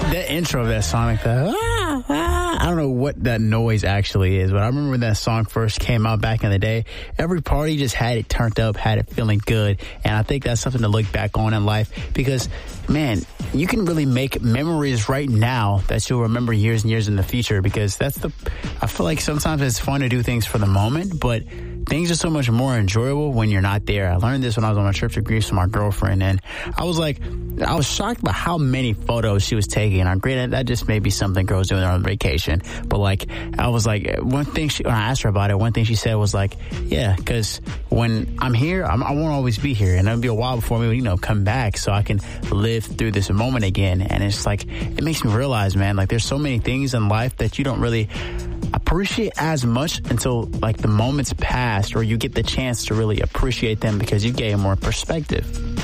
That intro of that song, like I don't know what that noise actually is, but I remember when that song first came out back in the day, every party just had it turned up, had it feeling good. And I think that's something to look back on in life because, man, you can really make memories right now that you'll remember years and years in the future, because I feel like sometimes it's fun to do things for the moment, but things are so much more enjoyable when you're not there. I learned this when I was on a trip to Greece with my girlfriend, and I was shocked by how many photos she was taking. And granted, that just may be something girls do on vacation, but I was like, when I asked her about it, one thing she said was like, yeah, because when I'm here, I won't always be here, and it'll be a while before we, come back so I can live through this moment again. And it's like, it makes me realize, man, like there's so many things in life that you don't really appreciate as much until like the moment's passed, or you get the chance to really appreciate them because you gain more perspective.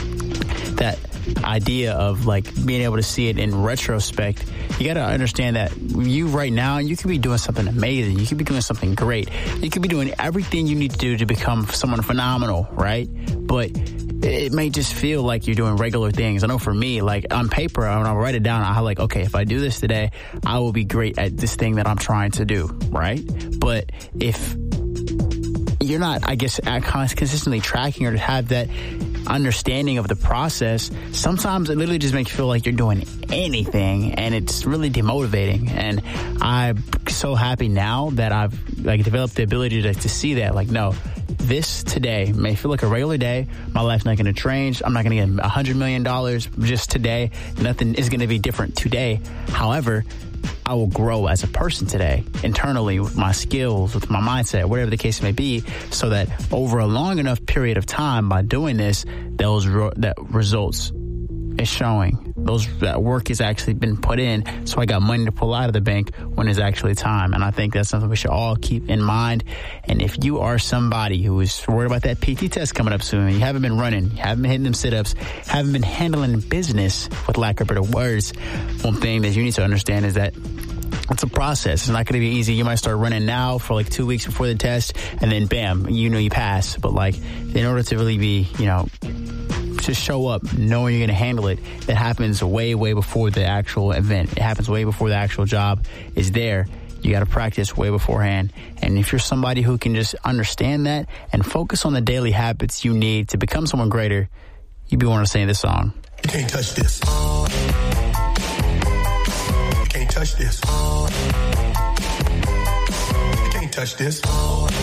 That idea of like being able to see it in retrospect, you got to understand that you right now, you could be doing something amazing. You could be doing something great. You could be doing everything you need to do to become someone phenomenal, right? But it may just feel like you're doing regular things. I know for me, like on paper, when I write it down, I'm like, okay, if I do this today, I will be great at this thing that I'm trying to do, right? But if you're not, I guess, consistently tracking or to have that understanding of the process, sometimes it literally just makes you feel like you're doing anything, and it's really demotivating. And I'm so happy now that I've developed the ability to see that, like, no, this today may feel like a regular day. My life's not going to change. I'm not going to get $100 million just today. Nothing is going to be different today. However, I will grow as a person today, internally, with my skills, with my mindset, whatever the case may be, so that over a long enough period of time, by doing this, that results is showing. That work has actually been put in, so I got money to pull out of the bank when it's actually time. And I think that's something we should all keep in mind. And if you are somebody who is worried about that PT test coming up soon, you haven't been running, you haven't been hitting them sit-ups, haven't been handling business, with lack of better words, one thing that you need to understand is that it's a process. It's not going to be easy. You might start running now for like 2 weeks before the test, and then bam, you pass. But like, in order to really be, to show up knowing you're going to handle it, that happens way, way before the actual event. It happens way before the actual job is there. You got to practice way beforehand. And if you're somebody who can just understand that and focus on the daily habits you need to become someone greater, you'd be wanting to sing this song. You can't touch this. You can't touch this. You can't touch this.